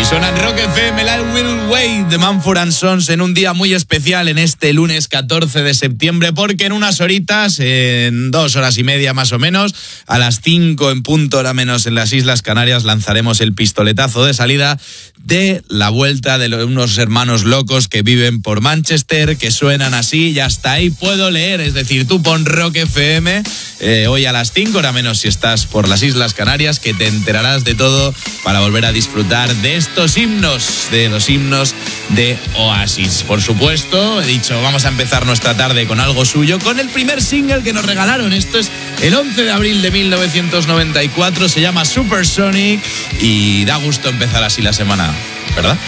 Suena en Rock FM, el I Will Wait de Mumford & Sons en un día muy especial en este lunes 14 de septiembre, porque en unas horitas, en 2 horas y media más o menos, a las 5 en punto hora menos en las Islas Canarias, lanzaremos el pistoletazo de salida de la vuelta de unos hermanos locos que viven por Manchester, que suenan así y hasta ahí puedo leer. Es decir, tú pon Rock FM hoy a las 5 hora menos si estás por las Islas Canarias, que te enterarás de todo para volver a disfrutar de estos himnos, de los himnos de Oasis. Por supuesto, he dicho, vamos a empezar nuestra tarde con algo suyo, con el primer single que nos regalaron. Esto es el 11 de abril de 1994, se llama Supersonic y da gusto empezar así la semana, ¿verdad?